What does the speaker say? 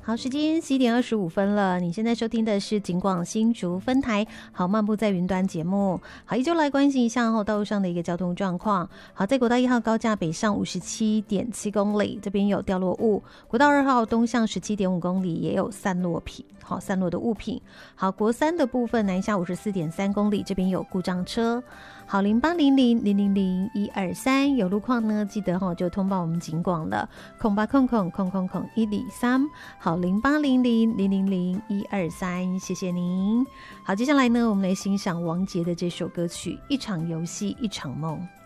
好，时间11:25了，你现在收听的是警广新竹分台好漫步在云端节目。好，依旧来关心一下道路上的一个交通状况。好，在国道1号高架北上57.7公里，这边有掉落物；国道2号东向17.5公里也有散落的物品。好，国3的部分南下54.3公里，这边有故障车。好，0800000123有路况呢，记得就通报我们警广了，0800000123。好，0800000123，谢谢您。好，接下来呢，我们来欣赏王杰的这首歌曲《一场游戏一场梦》。